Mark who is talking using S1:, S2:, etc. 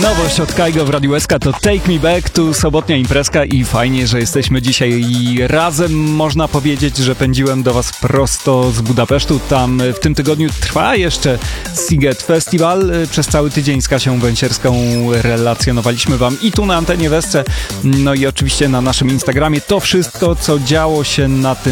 S1: Nowość od Kaigo w Radiu SK to Take Me Back, tu sobotnia imprezka i fajnie, że jesteśmy dzisiaj razem. Można powiedzieć, że pędziłem do Was prosto z Budapesztu. Tam w tym tygodniu trwa jeszcze Sziget Festival. Przez cały tydzień z Kasią Węsierską relacjonowaliśmy Wam i tu na antenie w SC, no i oczywiście na naszym Instagramie to wszystko, co działo się na tym